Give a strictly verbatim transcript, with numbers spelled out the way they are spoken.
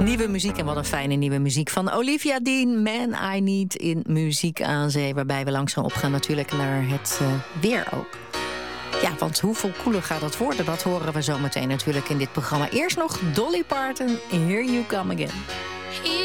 Nieuwe muziek en wat een fijne nieuwe muziek van Olivia Dean. Man I Need in Muziek aan Zee. Waarbij we langzaam opgaan natuurlijk naar het uh, weer ook. Ja, want hoeveel koeler gaat dat worden? Dat horen we zo meteen natuurlijk in dit programma. Eerst nog Dolly Parton, Here You Come Again.